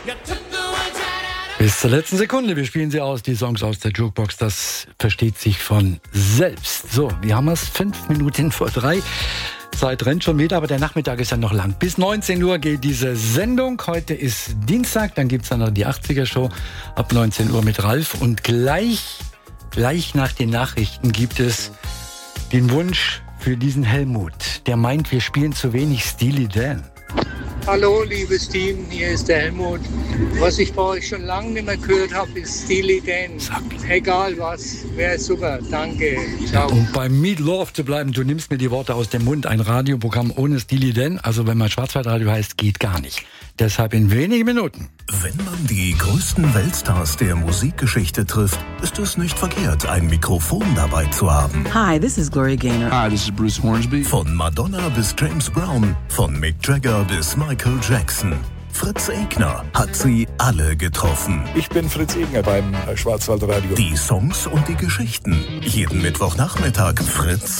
Bis zur letzten Sekunde, wir spielen sie aus, die Songs aus der Jukebox, das versteht sich von selbst. So, wir haben es 5 Minuten vor 3. Zeit rennt schon wieder, aber der Nachmittag ist ja noch lang. Bis 19 Uhr geht diese Sendung. Heute ist Dienstag, dann gibt es dann noch die 80er-Show ab 19 Uhr mit Ralf. Und gleich nach den Nachrichten gibt es den Wunsch für diesen Helmut. Der meint, wir spielen zu wenig Steely Dan. Hallo, liebes Team, hier ist der Helmut. Was ich bei euch schon lange nicht mehr gehört habe, ist Steely Dan. Egal was, wäre super. Danke. Ciao. Um beim Meat Love zu bleiben, du nimmst mir die Worte aus dem Mund. Ein Radioprogramm ohne Steely Dan, also wenn man Schwarzwaldradio heißt, geht gar nicht. Deshalb in wenigen Minuten. Wenn man die größten Weltstars der Musikgeschichte trifft, ist es nicht verkehrt, ein Mikrofon dabei zu haben. Hi, this is Gloria Gaynor. Hi, this is Bruce Hornsby. Von Madonna bis James Brown, von Mick Jagger bis Michael Jackson. Fritz Egner hat sie alle getroffen. Ich bin Fritz Egner beim Schwarzwaldradio. Die Songs und die Geschichten. Jeden Mittwochnachmittag Fritz